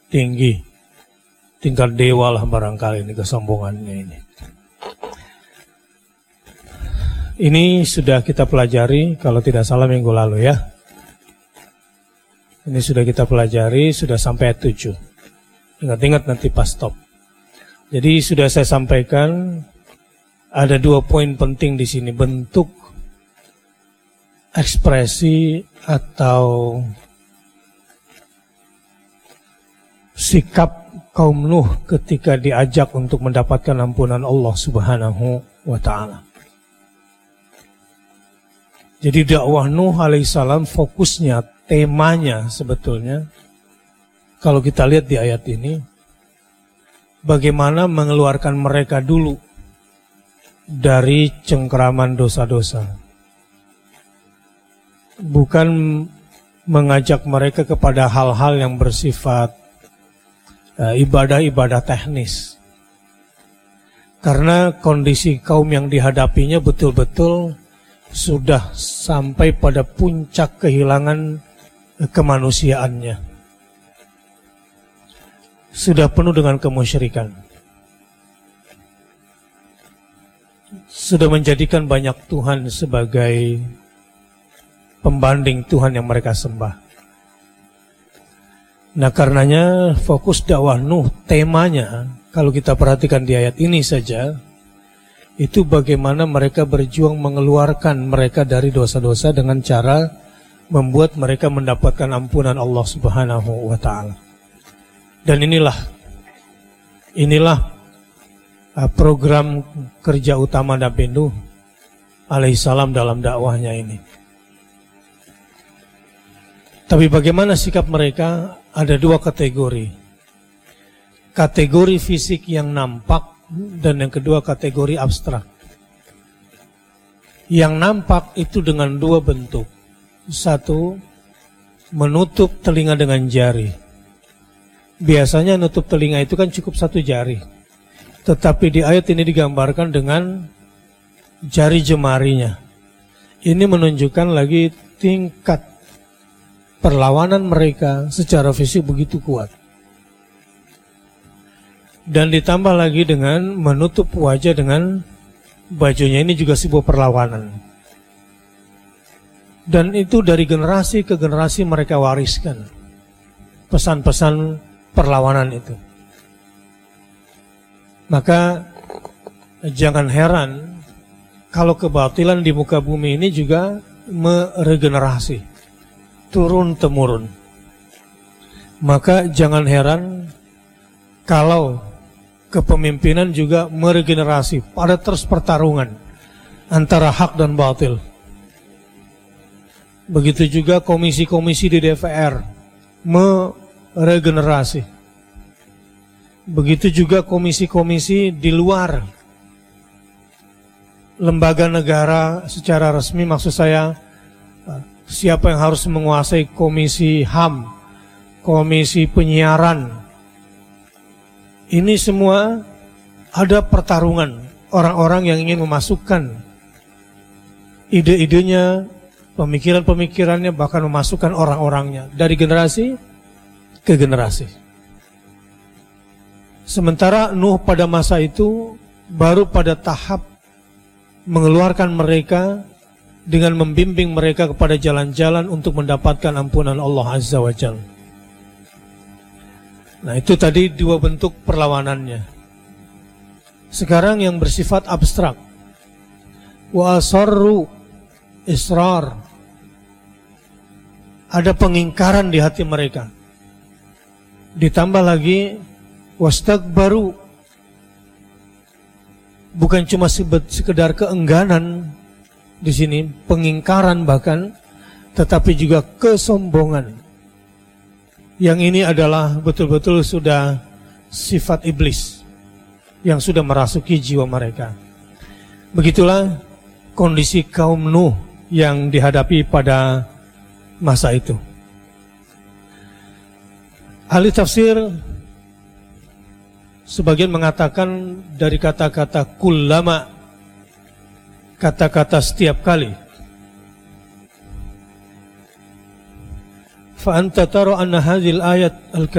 tinggi, tingkat dewa lah barangkali ini kesombongannya ini. Ini sudah kita pelajari kalau tidak salah minggu lalu ya. Ini sudah kita pelajari, sudah sampai ayat 7. Ingat-ingat nanti pas stop. Jadi sudah saya sampaikan ada 2 poin penting di sini, bentuk ekspresi atau sikap kaum Nuh ketika diajak untuk mendapatkan ampunan Allah Subhanahu wa ta'ala. Jadi dakwah Nuh alaihissalam fokusnya, temanya sebetulnya, kalau kita lihat di ayat ini, bagaimana mengeluarkan mereka dulu dari cengkeraman dosa-dosa. Bukan mengajak mereka kepada hal-hal yang bersifat ibadah-ibadah teknis. Karena kondisi kaum yang dihadapinya betul-betul sudah sampai pada puncak kehilangan kemanusiaannya. Sudah penuh dengan kemusyrikan. Sudah menjadikan banyak Tuhan sebagai pembanding Tuhan yang mereka sembah. Nah karenanya fokus dakwah Nuh, temanya kalau kita perhatikan di ayat ini saja, itu bagaimana mereka berjuang mengeluarkan mereka dari dosa-dosa dengan cara membuat mereka mendapatkan ampunan Allah Subhanahu wa ta'ala. Dan inilah program kerja utama Nabi Nuh alaihissalam dalam dakwahnya ini. Tapi bagaimana sikap mereka? Ada 2 kategori. Kategori fisik yang nampak dan yang kedua kategori abstrak. Yang nampak itu dengan 2 bentuk. 1, menutup telinga dengan jari. Biasanya nutup telinga itu kan cukup 1 jari. Tetapi di ayat ini digambarkan dengan jari jemarinya. Ini menunjukkan lagi tingkat perlawanan mereka secara fisik begitu kuat. Dan ditambah lagi dengan menutup wajah dengan bajunya, ini juga sebuah perlawanan. Dan itu dari generasi ke generasi mereka wariskan pesan-pesan perlawanan itu. Maka jangan heran kalau kebatilan di muka bumi ini juga meregenerasi, turun-temurun. Maka jangan heran kalau kepemimpinan juga meregenerasi, pada terus pertarungan antara hak dan batil. Begitu juga komisi-komisi di DPR meregenerasi. Begitu juga komisi-komisi di luar lembaga negara secara resmi, maksud saya siapa yang harus menguasai komisi HAM, komisi penyiaran. Ini semua ada pertarungan orang-orang yang ingin memasukkan ide-idenya, pemikiran-pemikirannya, bahkan memasukkan orang-orangnya dari generasi ke generasi. Sementara Nuh pada masa itu baru pada tahap mengeluarkan mereka dengan membimbing mereka kepada jalan-jalan untuk mendapatkan ampunan Allah Azza wa Jalla. Nah itu tadi 2 bentuk perlawanannya. Sekarang yang bersifat abstrak. Wa asarru israr. Ada pengingkaran di hati mereka. Ditambah lagi wastakbaru. Bukan cuma sekedar keengganan di sini, pengingkaran bahkan, tetapi juga kesombongan. Yang ini adalah betul-betul sudah sifat iblis yang sudah merasuki jiwa mereka. Begitulah kondisi kaum Nuh yang dihadapi pada masa itu. Ahli tafsir sebagian mengatakan dari kata-kata kullama, kata-kata setiap kali. Fa anta tara anna hadhil ayat